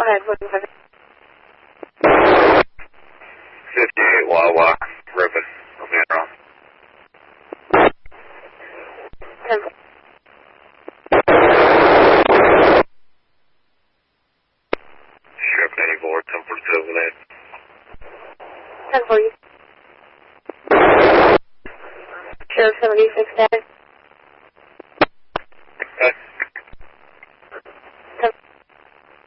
ahead, what do you have? 58 Wawa, Ribbon, Romero. 10. Sheriff 84, 1042 over there. 10 for you. Sheriff 76 status.